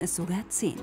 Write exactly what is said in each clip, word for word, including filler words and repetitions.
es sogar zehn.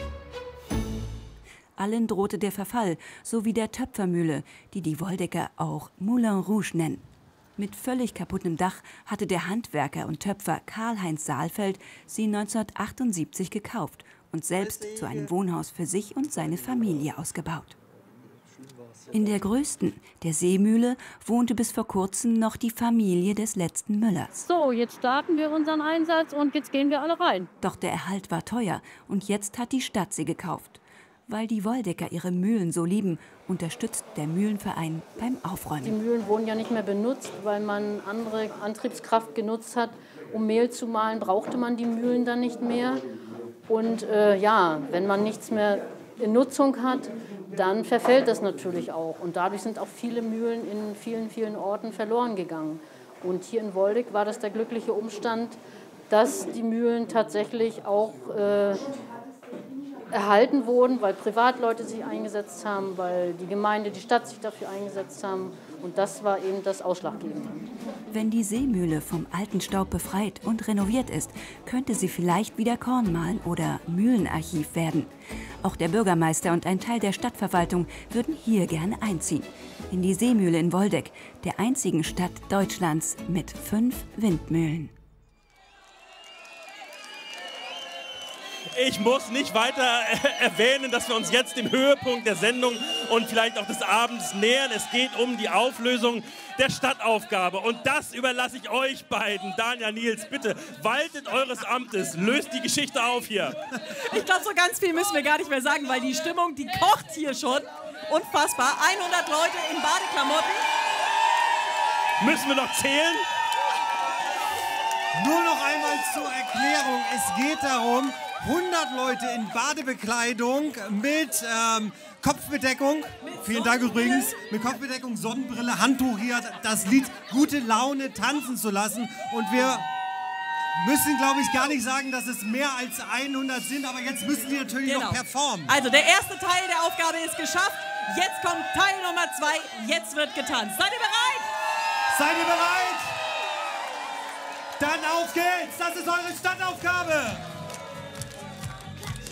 Allen drohte der Verfall, so wie der Töpfermühle, die die Woldecker auch Moulin Rouge nennen. Mit völlig kaputtem Dach hatte der Handwerker und Töpfer Karl-Heinz Saalfeld sie neunzehnhundertachtundsiebzig gekauft und selbst zu einem Wohnhaus für sich und seine Familie ausgebaut. In der größten, der Seemühle, wohnte bis vor kurzem noch die Familie des letzten Müllers. So, jetzt starten wir unseren Einsatz und jetzt gehen wir alle rein. Doch der Erhalt war teuer und jetzt hat die Stadt sie gekauft. Weil die Woldecker ihre Mühlen so lieben, unterstützt der Mühlenverein beim Aufräumen. Die Mühlen wurden ja nicht mehr benutzt, weil man andere Antriebskraft genutzt hat. Um Mehl zu mahlen, brauchte man die Mühlen dann nicht mehr. Und äh, ja, wenn man nichts mehr in Nutzung hat, dann verfällt das natürlich auch. Und dadurch sind auch viele Mühlen in vielen, vielen Orten verloren gegangen. Und hier in Woldeck war das der glückliche Umstand, dass die Mühlen tatsächlich auch äh, erhalten wurden, weil Privatleute sich eingesetzt haben, weil die Gemeinde, die Stadt sich dafür eingesetzt haben. Und das war eben das Ausschlaggebende. Wenn die Seemühle vom alten Staub befreit und renoviert ist, könnte sie vielleicht wieder Korn mahlen oder Mühlenarchiv werden. Auch der Bürgermeister und ein Teil der Stadtverwaltung würden hier gerne einziehen. In die Seemühle in Woldeck, der einzigen Stadt Deutschlands mit fünf Windmühlen. Ich muss nicht weiter erwähnen, dass wir uns jetzt dem Höhepunkt der Sendung und vielleicht auch des Abends nähern. Es geht um die Auflösung der Stadtaufgabe. Und das überlasse ich euch beiden. Danja, Nils, bitte waltet eures Amtes. Löst die Geschichte auf hier. Ich glaube, so ganz viel müssen wir gar nicht mehr sagen, weil die Stimmung, die kocht hier schon. Unfassbar. hundert Leute in Badeklamotten. Müssen wir noch zählen? Nur noch einmal zur Erklärung. Es geht darum, hundert Leute in Badebekleidung mit ähm, Kopfbedeckung, mit vielen Dank übrigens, mit Kopfbedeckung, Sonnenbrille, Handtuch hier, das Lied Gute Laune tanzen zu lassen. Und wir müssen, glaube ich, gar nicht sagen, dass es mehr als hundert sind, aber jetzt müssen die natürlich genau noch performen. Also der erste Teil der Aufgabe ist geschafft, jetzt kommt Teil Nummer zwei, jetzt wird getanzt. Seid ihr bereit? Seid ihr bereit? Dann auf geht's, das ist eure Stadtaufgabe.